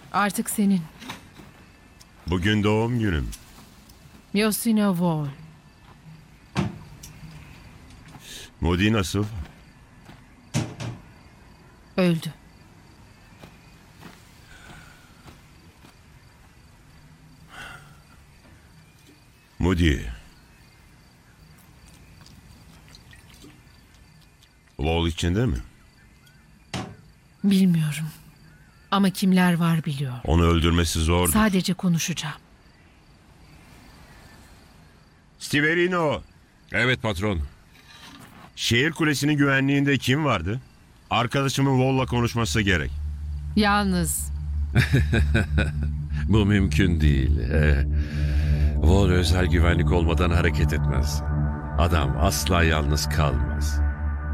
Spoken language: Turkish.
Artık senin. Bugün doğum günüm. Yosina Vol. Moody nasıl? Öldü. Moody. Wall içinde mi? Bilmiyorum. Ama kimler var biliyor. Onu öldürmesi zordu. Sadece konuşacağım. Stiverino. Evet patron. Şehir kulesinin güvenliğinde kim vardı? Arkadaşımın Wall'la konuşması gerek. Yalnız Bu mümkün değil. Vol özel güvenlik olmadan hareket etmez. Adam asla yalnız kalmaz.